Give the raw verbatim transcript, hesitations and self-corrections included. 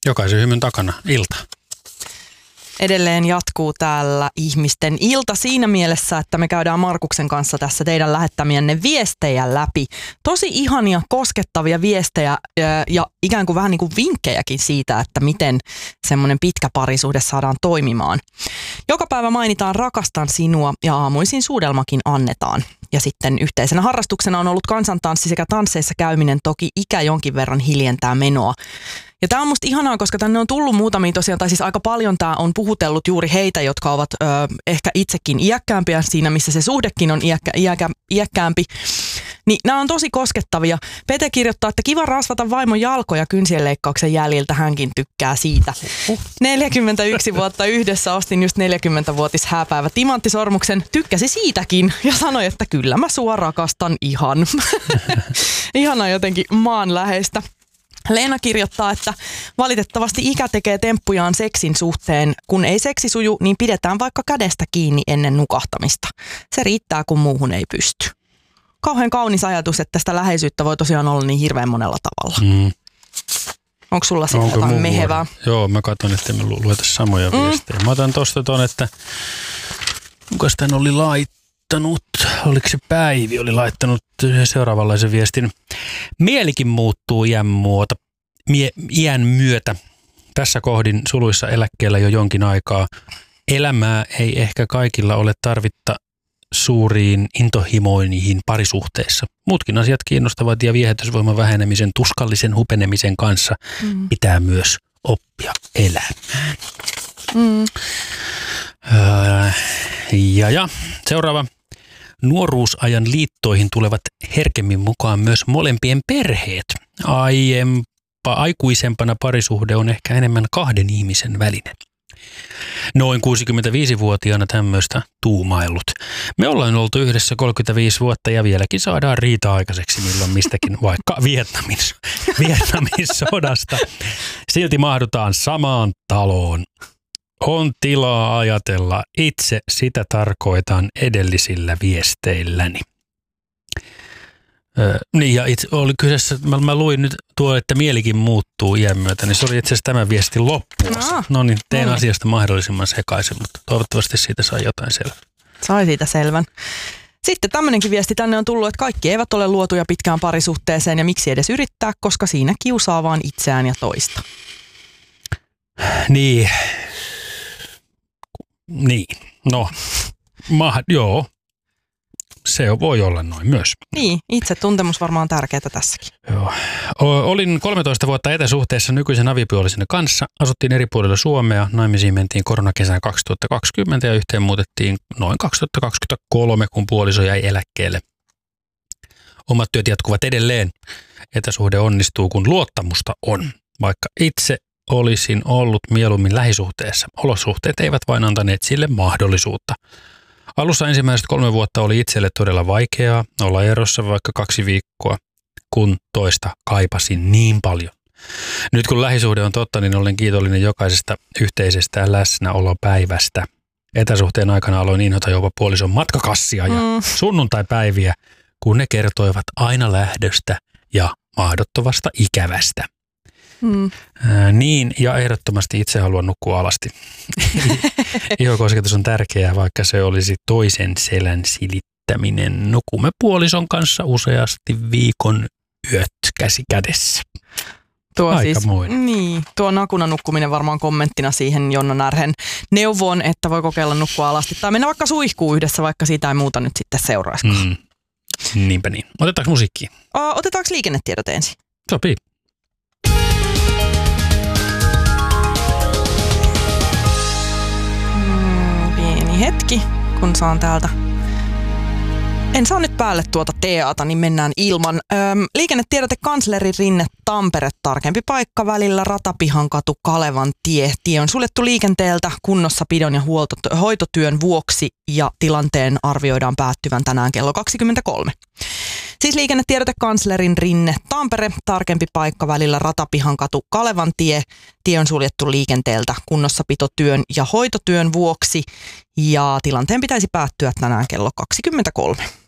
Jokaisen hymyn takana ilta. Edelleen jatkuu täällä ihmisten ilta siinä mielessä, että me käydään Markuksen kanssa tässä teidän lähettämienne viestejä läpi. Tosi ihania, koskettavia viestejä ja, ja ikään kuin vähän niin kuin vinkkejäkin siitä, että miten semmoinen pitkä parisuhde saadaan toimimaan. Joka päivä mainitaan rakastan sinua ja aamuisin suudelmakin annetaan. Ja sitten yhteisenä harrastuksena on ollut kansantanssi sekä tansseissa käyminen, toki ikä jonkin verran hiljentää menoa. Ja tämä on musta ihanaa, koska tänne on tullut muutamia tosiaan, tai siis aika paljon tämä on puhutellut juuri heitä, jotka ovat ö, ehkä itsekin iäkkäämpiä siinä, missä se suhdekin on iäkkä, iäkkä, iäkkäämpi. Niin nämä on tosi koskettavia. Pete kirjoittaa, että kiva rasvata vaimon jalkoja kynsien leikkauksen jäljiltä, hänkin tykkää siitä. neljäkymmentäyksi vuotta yhdessä, ostin just neljäkymmenvuotis hääpäivä timanttisormuksen, tykkäsi siitäkin ja sanoi, että kyllä mä sua rakastan ihan. Ihanaa jotenkin maanläheistä. Leena kirjoittaa, että valitettavasti ikä tekee temppujaan seksin suhteen. Kun ei seksi suju, niin pidetään vaikka kädestä kiinni ennen nukahtamista. Se riittää, kun muuhun ei pysty. Kauhean kaunis ajatus, että tästä läheisyyttä voi tosiaan olla niin hirveän monella tavalla. Mm. Onko sulla sitten jotain mehevää? Joo, mä katson, että me lueta samoja mm. viestejä. Mä otan tosta ton, että kukas tän oli laittanut, oliko se Päivi, oli laittanut seuraavanlaisen viestin. Mielikin muuttuu iän, muuta, mie, iän myötä. Tässä kohdin suluissa eläkkeellä jo jonkin aikaa. Elämää ei ehkä kaikilla ole tarvitta suuriin intohimoihin parisuhteissa. Muutkin asiat kiinnostavat ja viehätysvoiman vähenemisen, tuskallisen hupenemisen kanssa mm. pitää myös oppia elämään. Mm. Öö, ja, ja seuraava. Nuoruusajan liittoihin tulevat herkemmin mukaan myös molempien perheet. Aiempa, aikuisempana parisuhde on ehkä enemmän kahden ihmisen välinen. Noin kuusikymmentäviisivuotiaana tämmöistä tuumaillut. Me ollaan oltu yhdessä kolmekymmentäviisi vuotta ja vieläkin saadaan riita aikaiseksi milloin mistäkin, vaikka Vietnamin, Vietnamin sodasta. Silti mahdutaan samaan taloon. On tilaa ajatella. Itse sitä tarkoitan edellisillä viesteilläni. Öö, niin ja itse oli kyseessä, mä, mä luin nyt tuo, että mielikin muuttuu iän myötä, niin se oli itse asiassa tämän viestin loppuosa. No, no niin, teen no. asiasta mahdollisimman sekaisen, mutta toivottavasti siitä sai jotain selvää. Sai siitä selvän. Sitten tämmöinenkin viesti tänne on tullut, että kaikki eivät ole luotuja pitkään parisuhteeseen ja miksi edes yrittää, koska siinä kiusaa vaan itseään ja toista. Niin. Niin, no, ma, joo, se voi olla noin myös. Niin, itse tuntemus varmaan on tärkeää tässäkin. Joo. Olin kolmetoista vuotta etäsuhteessa nykyisen avipuoliseni kanssa. Asuttiin eri puolilla Suomea, naimisiin mentiin koronakesään kaksituhattakaksikymmentä ja yhteen muutettiin noin kaksituhattakaksikymmentäkolme, kun puoliso jäi eläkkeelle. Omat työt jatkuvat edelleen. Etäsuhde onnistuu, kun luottamusta on, vaikka itse olisin ollut mieluummin lähisuhteessa. Olosuhteet eivät vain antaneet sille mahdollisuutta. Alussa ensimmäiset kolme vuotta oli itselle todella vaikeaa olla erossa vaikka kaksi viikkoa, kun toista kaipasin niin paljon. Nyt kun lähisuhde on totta, niin olen kiitollinen jokaisesta yhteisestä läsnäolopäivästä. Etäsuhteen aikana aloin inhota jopa puolison matkakassia ja mm. sunnuntaipäiviä, kun ne kertoivat aina lähdöstä ja mahdottomasta ikävästä. Mm. Ää, niin, ja ehdottomasti itse haluan nukkua alasti. Ihokosketus on tärkeää, vaikka se olisi toisen selän silittäminen. Nukumme puolison kanssa useasti viikon yöt käsi kädessä. Tuo Aika siis, niin, tuo nakuna nukkuminen varmaan kommenttina siihen Jonna Närhen neuvoon, että voi kokeilla nukkua alasti. Tai mennä vaikka suihkuun yhdessä, vaikka siitä ei muuta nyt sitten seuraisikaan. Mm. Niinpä niin. Otetaanko musiikkia? O, otetaanko liikennetiedot ensin? Sopii. Hetki, kun saan täältä. En saa nyt päälle tuota teata, niin mennään ilman. Öm, liikennetiedote kansleri Rinne Tampere, tarkempi paikka välillä Ratapihankatu Kalevan tie. Tie on suljettu liikenteeltä kunnossapidon ja huolto, hoitotyön vuoksi ja tilanteen arvioidaan päättyvän tänään kello kaksikymmentäkolme. Siis liikennetiedote kanslerin Rinne Tampere, tarkempi paikka välillä Ratapihankatu Kalevan tie. Tie on suljettu liikenteeltä kunnossapitotyön ja hoitotyön vuoksi ja tilanteen pitäisi päättyä tänään kello kaksikymmentäkolme.